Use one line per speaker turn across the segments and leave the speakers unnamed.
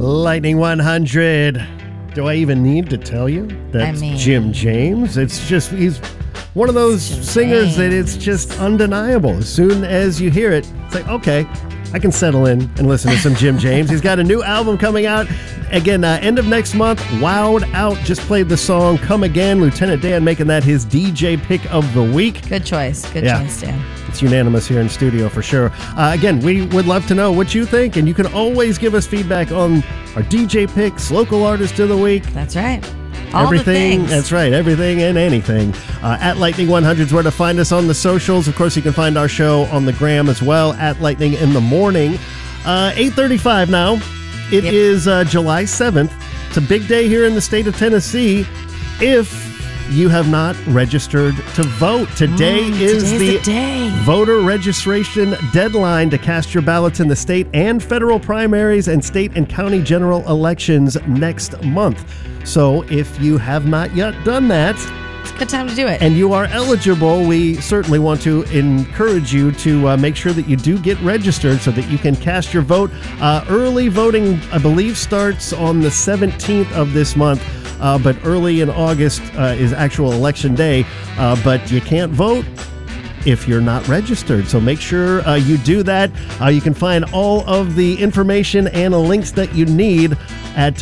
Lightning 100. Do I even need to tell you? That's Jim James. It's just, he's one of those singers that it's just undeniable. As soon as you hear it, it's like, okay, I can settle in and listen to some Jim James. He's got a new album coming out. Again, end of next month, Wowed Out just played the song Come Again. Lieutenant Dan making that his DJ pick of the week.
Good choice. Good choice, Dan.
It's unanimous here in studio for sure. Again, we would love to know what you think, and you can always give us feedback on our DJ picks, local artist of the week.
That's right.
Everything, that's right, everything and anything. At Lightning 100 is where to find us on the socials. Of course, you can find our show on the gram as well, at Lightning in the Morning. 8:35 now. It is July 7th. It's a big day here in the state of Tennessee. If you have not registered to vote, today is the voter registration deadline to cast your ballots in the state and federal primaries and state and county general elections next month. So if you have not yet done that,
it's a good time to do it.
And you are eligible, we certainly want to encourage you to make sure that you do get registered so that you can cast your vote. Early voting, I believe, starts on the 17th of this month. But early in August is actual election day. But you can't vote if you're not registered. So make sure you do that. You can find all of the information and links that you need at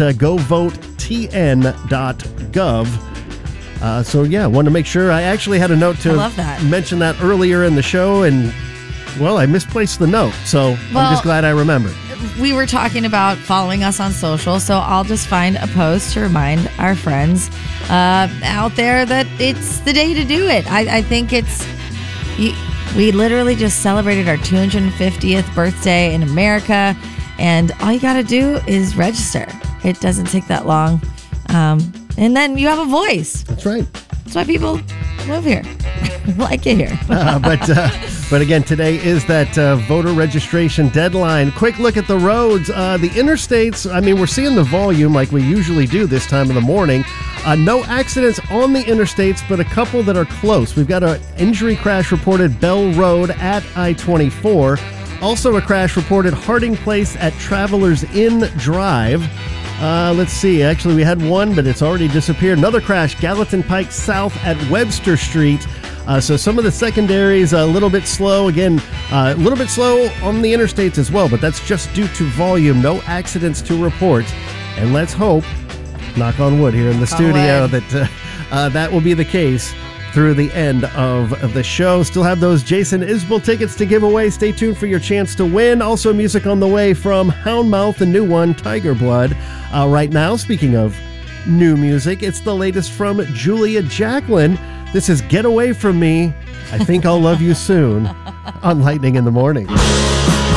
govotn.gov. So yeah, want to make sure. I actually had a note to mention that earlier in the show, and well, I misplaced the note. So I'm just glad I remembered.
We were talking about following us on social, so I'll just find a post to remind our friends out there that it's the day to do it. I think we literally just celebrated our 250th birthday in America, and all you got to do is register. It doesn't take that long, and then you have a voice.
That's right.
That's why people live here. Like it here.
But again, today is that voter registration deadline. Quick look at the roads. The interstates, I mean, we're seeing the volume like we usually do this time of the morning. No accidents on the interstates, but a couple that are close. We've got an injury crash reported Bell Road at I-24. Also a crash reported Harding Place at Travelers Inn Drive. Let's see. Actually, we had one, but it's already disappeared. Another crash, Gallatin Pike South at Webster Street. So some of the secondaries a little bit slow. Again, a little bit slow on the interstates as well, but that's just due to volume. No accidents to report. And let's hope, knock on wood here in the studio, that that will be the case through the end of the show. Still have those Jason Isbell tickets to give away. Stay tuned for your chance to win. Also music on the way from Houndmouth, the new one, Tiger Blood. Right now, speaking of new music, it's the latest from Julia Jacklin. This is Get Away From Me. I Think I'll Love You Soon on Lightning in the Morning.